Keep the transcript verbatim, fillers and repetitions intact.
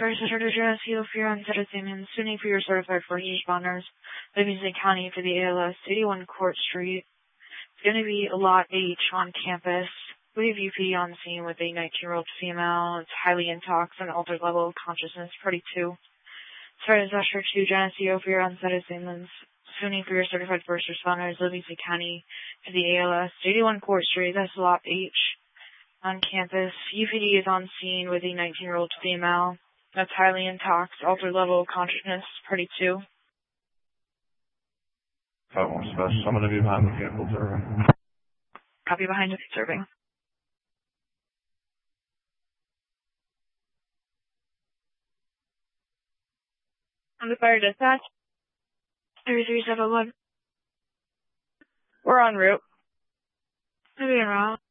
First, Georgia, Seal for your unsettled statements, Sunni for your certified first responders, Livingston County for the A L S, eighty-one Court Street. It's going to be a lot H on campus. We have U P D on scene with a nineteen-year-old female. It's highly intoxicated and altered level of consciousness. Party two. Started Usher two, Geneseo for your unsettled statements, Sunni for your certified first responders, Livingston County for the A L S, eighty-one Court Street. That's a lot H on campus. U P D is on scene with a nineteen-year-old female. That's highly intoxicated, altered level of consciousness. Party two. five one special. I'm going to be behind the vehicle serving. Copy behind it serving. On the fire dispatch. three three seven one. We're en route. Maybe en route.